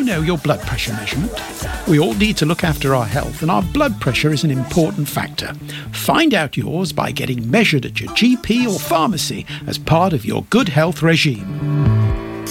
know your blood pressure measurement? We all need to look after our health, and our blood pressure is an important factor. Find out yours by getting measured at your GP or pharmacy as part of your good health regime.